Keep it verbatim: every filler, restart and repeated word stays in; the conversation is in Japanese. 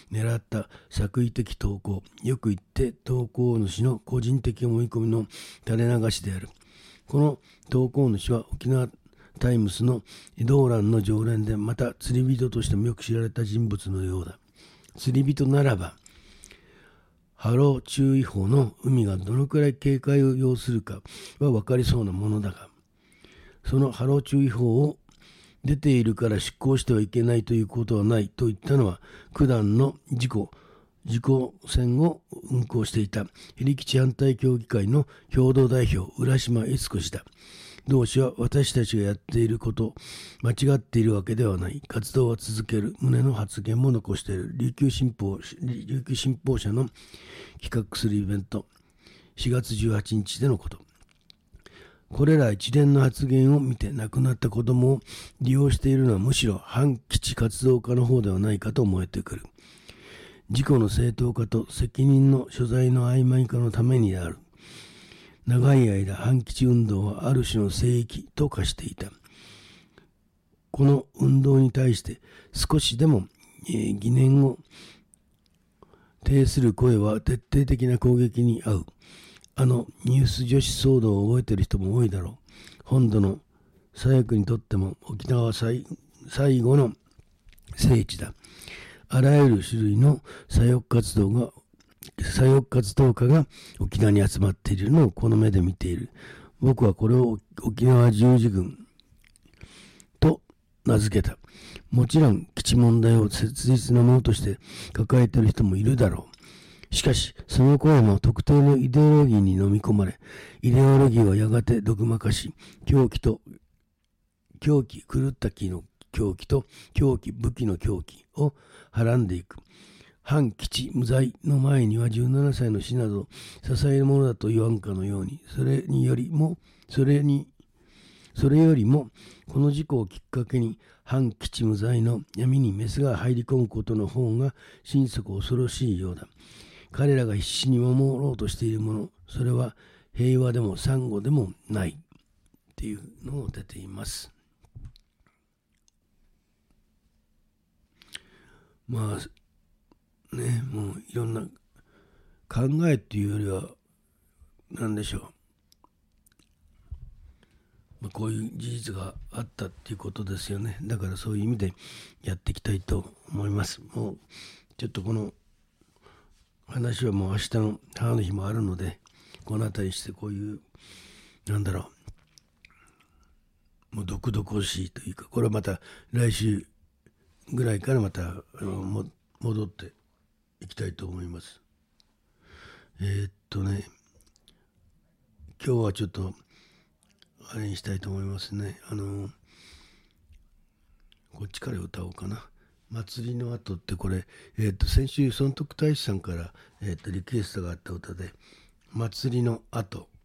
狙った作為的投稿、よく言って投稿主の個人的思い込みの垂れ流しである。この投稿主は沖縄タイムスの動乱の常連で、また釣り人としてもよく知られた人物のようだ。釣り人ならば、波浪注意報の海がどのくらい警戒を要するかは分かりそうなものだが、その波浪注意報を出ているから出港してはいけないということはないと言ったのは、九段の事故、事故船を運航していたヘリ基地反対協議会の共同代表、浦島悦子氏だ。同氏は私たちがやっていること、間違っているわけではない。活動は続ける旨の発言も残している。琉球新報、琉球新報社の企画するイベント、しがつじゅうはちにちでのこと。これら一連の発言を見て亡くなった子供を利用しているのはむしろ反基地活動家の方ではないかと思えてくる。事故の正当化と責任の所在の曖昧化のためにである。長い間反基地運動はある種の聖域と化していた。この運動に対して少しでも、えー、疑念を呈する声は徹底的な攻撃に遭う。あのニュース女子騒動を覚えている人も多いだろう。本土の左翼にとっても沖縄は 最, 最後の聖地だ。あらゆる種類の左翼活動が左翼活動家が沖縄に集まっているのをこの目で見ている。僕はこれを沖縄十字軍と名付けた。もちろん基地問題を切実なものとして抱えている人もいるだろう。しかしその声も特定のイデオロギーに飲み込まれ、イデオロギーはやがてドグマ化し、狂気と狂気狂った気の狂気と狂気武器の狂気をはらんでいく。反基地無罪の前にはじゅうななさいの死など支えるものだと言わんかのように、それによりもそれにそれよりもこの事故をきっかけに反基地無罪の闇にメスが入り込むことの方が心底恐ろしいようだ。彼らが必死に守ろうとしているもの、それは平和でも珊瑚でもないっていうのを出ています。まあね、もういろんな考えっていうよりは何でしょう、まあ、こういう事実があったっていうことですよね。だからそういう意味でやっていきたいと思います。もうちょっとこの話はもう明日の母の日もあるので、この辺りしてこういうなんだろう、もう毒々しいというか、これはまた来週ぐらいからまたあのも戻っていきたいと思います。えー、っとね今日はちょっとあれにしたいと思いますね。あのこっちから歌おうかな。祭りの後ってこれ、えー、っと先週尊徳大師さんから、えー、っとリクエストがあった歌で、祭りの後